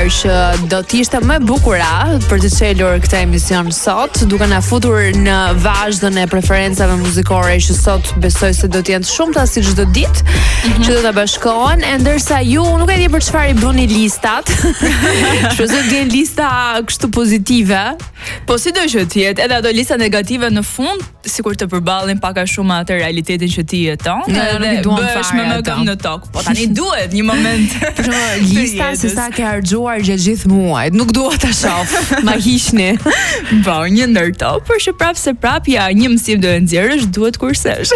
parë që do t'ishte më e bukura për të çelur këtë emision sot, duke na futur në vazhdon e preferencave muzikore që sot besoj se do të jenë shumëta si çdo ditë, që do ta bashkohen, e ndërsa ju nuk e di për çfarë i bëni listat. Shpresoj të jenë lista kështu pozitive. Po si do që t'jetë, edhe ato lista negative në fund, sikur të përballin pak a shumë atë realitetin që ti jeton, edhe bëhesh më gëm në tokë. Po tani duhet një moment. Për shembull, lista se sa ke harxuar gjatë gjithë muajit, nuk dua ta shoh. Ma hiqni. Po, një ndër to, por që prap ja një mësim do e nxjerrësh, duhet kursesh.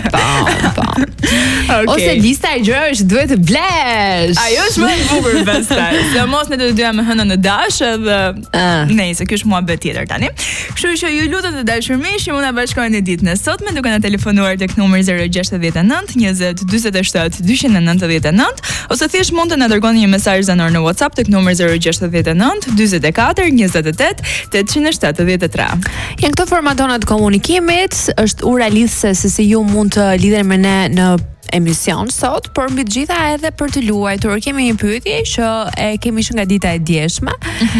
Po. Okay. Ose lista e gjërave që duhet të blesh. Ajo është më e bukur pastaj. Se mos ne do të dyja me hënën në dash edhe nejse, ky është muhabet tjetër tani. Kështu që ju lutem të dashur miq, ju mund ta bashkojeni ditën e sotme duke na telefonuar tek numri 069 20 47 299 ose thjesht mund të na dërgoni një mesazh zanor në WhatsApp tek numri 069 44 28 873. Janë këto formatona të komunikimit, është ura lidhse se si ju mund të lidheni me ne në emision sot, por mbi të gjitha edhe për të luajtur. Kemi një pyetje që e kemi që nga dita e djeshme,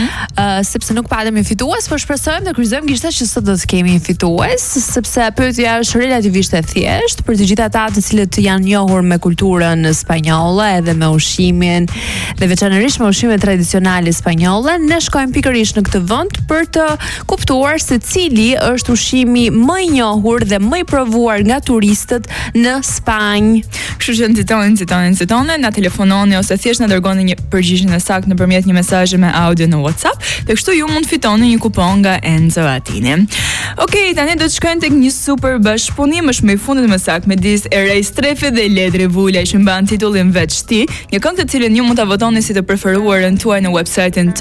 sepse nuk patëm një fitues, por shpresojmë dhe kryqëzojmë gishta që sot do të kemi një fitues, sepse pyetja është relativisht e thjeshtë për të gjithë ata të cilët janë njohur me kulturën spanjolle edhe me ushqimin dhe veçanërisht me ushqimet tradicionale spanjolle. Ne shkojmë pikërisht në këtë vend për të kuptuar se cili është ushqimi më i njohur dhe më i provuar nga turistët në Spanjë. Kështu që nxitoni, na telefononi ose thjesht na dërgoni një përgjigje saktë nëpërmjet një mesazhi me audio në WhatsApp, dhe kështu ju mund fitoni një kupon nga Enzo Atini. Okej, tani do të shkojmë tek një super bashkëpunim, është më i fundit më saktë midis Erej Strefi dhe Ledri Vula, që mban titullin Veç Ti, një këngë të cilën ju mund ta votoni si të preferuarën tuaj në website-in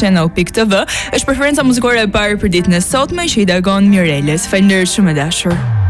topawards.topvischannel.tv. Është preferenca muzikore e parë për ditën e sotme që i dërgon Mireles. Faleminderit shumë e dashur.